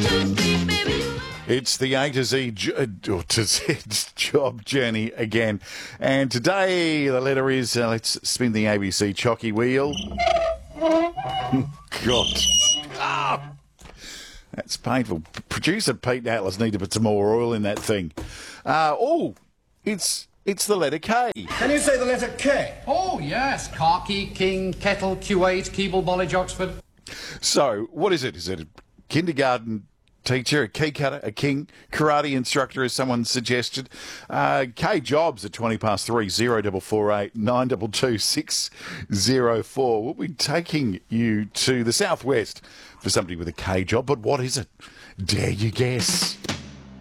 It's the A to Z, to Z job journey again. And today the letter is, let's spin the ABC chocky wheel. God. Ah, that's painful. Producer Pete Atlas need to put some more oil in that thing. It's the letter K. Can you say the letter K? Oh, yes. Khaki, King, Kettle, Kuwait, Keeble, Bollage, Oxford. So, what is it? Is it a kindergarten teacher, a key cutter, a king, karate instructor, as someone suggested? K Jobs at 3 0448 922 604. We'll be taking you to the southwest for somebody with a K job, but what is it? Dare you guess?